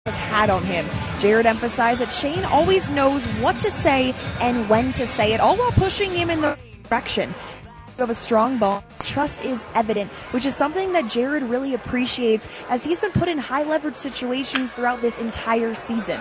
has had on him. Jared emphasized that Shane always knows what to say and when to say it, all while pushing him in the direction. You have a strong ball. Trust is evident, which is something that Jared really appreciates as he's been put in high leverage situations throughout this entire season.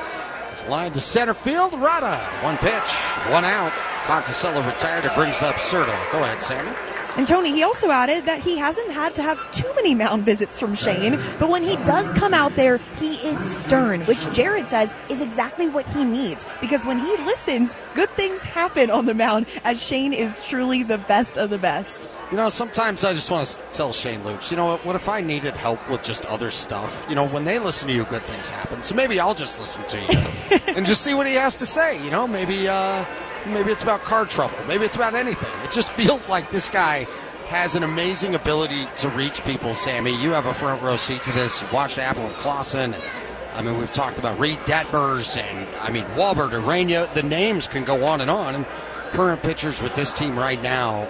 Line to center field. Rada. One pitch, one out. Conticello retired. It brings up Serta. Go ahead, Sammy. And Tony, he also added that he hasn't had to have too many mound visits from Shane, but when he does come out there, he is stern, which Jared says is exactly what he needs, because when he listens, good things happen on the mound, as Shane is truly the best of the best. You know, sometimes I just want to tell Shane Luke, you know what if I needed help with just other stuff? You know, when they listen to you, good things happen. So maybe I'll just listen to you and just see what he has to say. You know, maybe it's about car trouble. Maybe it's about anything. It just feels like this guy has an amazing ability to reach people, Sammy. You have a front row seat to this. You watched Apple with Clausen. I mean, we've talked about Reed Detmers and, Walbert, Urania. The names can go on. And current pitchers with this team right now,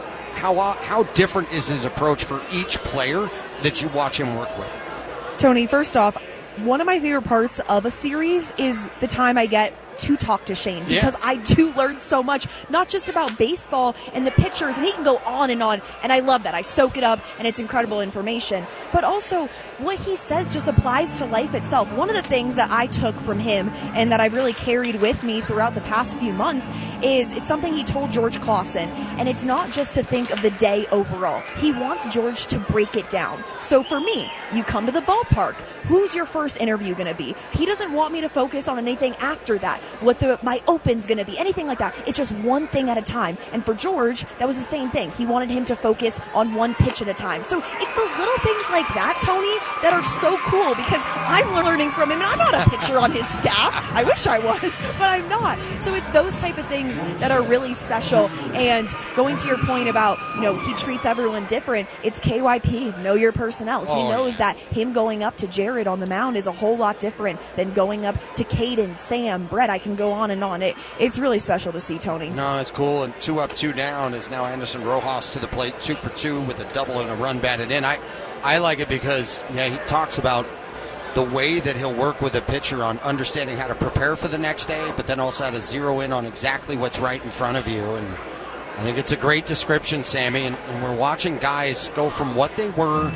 how different is his approach for each player that you watch him work with? Tony, first off, one of my favorite parts of a series is the time I get to talk to Shane, because I do learn so much, not just about baseball and the pitchers, and he can go on, and I love that. I soak it up, and it's incredible information, but also what he says just applies to life itself. One of the things that I took from him and that I've really carried with me throughout the past few months is it's something he told George Clausen, and it's not just to think of the day overall. He wants George to break it down. So for me, you come to the ballpark, who's your first interview going to be? He doesn't want me to focus on anything after that, what my open's going to be, anything like that. It's just one thing at a time. And for George, that was the same thing. He wanted him to focus on one pitch at a time. So it's those little things like that, Tony, that are so cool, because I'm learning from him, and I'm not a pitcher on his staff. I wish I was, but I'm not. So it's those type of things that are really special. And going to your point about, he treats everyone different, it's KYP, know your personnel. He knows that him going up to Jared on the mound is a whole lot different than going up to Caden, Sam, Brett. I can go on and on. It's really special to see, Tony. No, it's cool. And 2 up, 2 down is now Anderson Rojas to the plate, 2 for 2 with a double and a run batted in. I like it because he talks about the way that he'll work with a pitcher on understanding how to prepare for the next day, but then also how to zero in on exactly what's right in front of you. And I think it's a great description, Sammy. And we're watching guys go from what they were,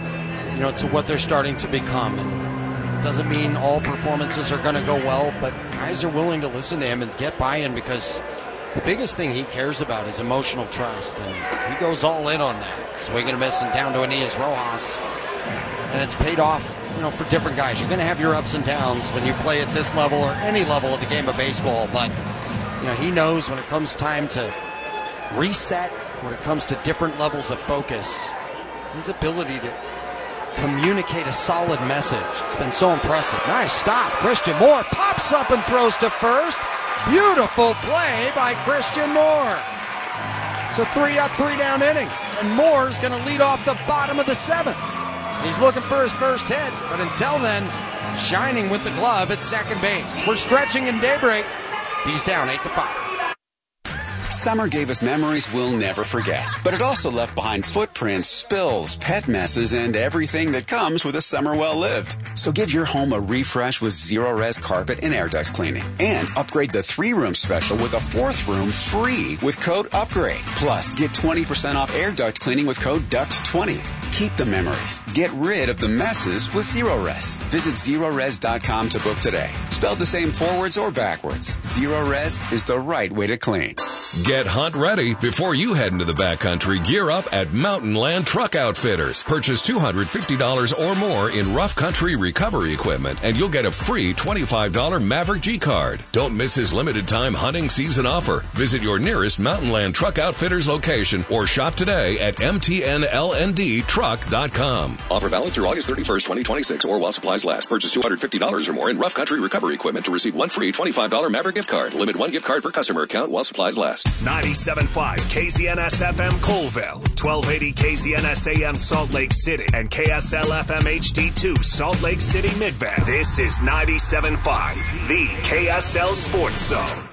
to what they're starting to become. And doesn't mean all performances are going to go well, but guys are willing to listen to him and get buy-in, because the biggest thing he cares about is emotional trust, and he goes all in on that. Swing and a miss and down to Aeneas Rojas, and it's paid off, for different guys. You're going to have your ups and downs when you play at this level or any level of the game of baseball, but he knows when it comes time to reset, when it comes to different levels of focus, his ability to communicate a solid message. It's been so impressive. Nice stop. Christian Moore pops up and throws to first. Beautiful play by Christian Moore. It's a 3 up, 3 down inning, and Moore's going to lead off the bottom of the 7th. He's looking for his first hit, but until then, shining with the glove at second base. We're stretching in daybreak. He's down 8-5. Summer gave us memories we'll never forget, but it also left behind footprints, spills, pet messes, and everything that comes with a summer well-lived. So give your home a refresh with Zero-Res carpet and air duct cleaning, and upgrade the 3-room special with a 4th room free with code UPGRADE. Plus, get 20% off air duct cleaning with code DUCT20. Keep the memories. Get rid of the messes with Zero-Res. Visit Zerores.com to book today. Spelled the same forwards or backwards, Zero-Res is the right way to clean. Get hunt ready before you head into the backcountry. Gear up at Mountain Land Truck Outfitters. Purchase $250 or more in rough country recovery equipment, and you'll get a free $25 Maverick G card. Don't miss his limited time hunting season offer. Visit your nearest Mountain Land Truck Outfitters location or shop today at mtnlndtruck.com. Offer valid through August 31st, 2026, or while supplies last. Purchase $250 or more in rough country recovery equipment to receive one free $25 Maverick gift card. Limit 1 gift card per customer account while supplies last. 97.5 KZNS FM Colville, 1280 KZNS AM Salt Lake City, and KSL FM HD2 Salt Lake City Midvale. This is 97.5, the KSL Sports Zone.